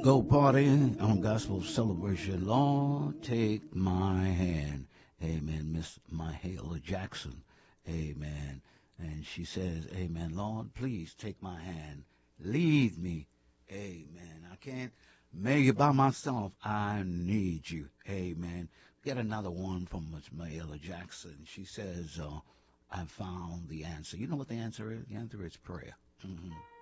go party on gospel celebration. Lord, take my hand. Amen. Miss Mahalia Jackson. Amen. And she says, Amen. Lord, please take my hand. Lead me. Amen. I can't make it by myself. I need you. Amen. Get another one from Miss Mahalia Jackson. She says, I found the answer. You know what the answer is? The answer is prayer.